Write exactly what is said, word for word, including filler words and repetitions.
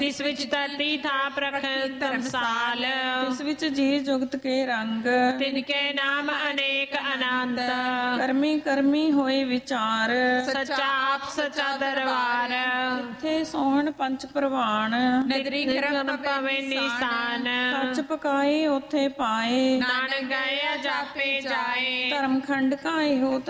ਤਿਸ ਵਿੱਚ ਧਰਤੀ ਥਾਪ ਰਖਨ ਧਰਮਸਾਲ। ਤਿਸ ਵਿੱਚ ਜੀ ਜੁਗਤ ਕੇ ਰੰਗ ਤਿਨਕੇ ਨਾਮ ਅਨੇਕ ਅਨੰਤ। ਕਰਮੀ ਕਰਮੀ ਹੋਏ ਵਿਚਾਰ ਸੱਚਾ ਆਪ ਸੱਚਾ ਦਰਬਾਰ। ਇੱਥੇ ਸੋਹਣ ਪੰਚ ਪ੍ਰਵਾਨ ਨਦਰੀ ਕਰਮ ਪਵੇ ਨਿਸ਼ਾਨ। ਸੱਚ ਪਕਾਏ ਉੱਥੇ ਪਾਏ ਨਾਨਕ ਗਏ ਜਾਪੇ ਜਾਏ। ਧਰਮ ਖੰਡ ਕਾ ਇਹੋ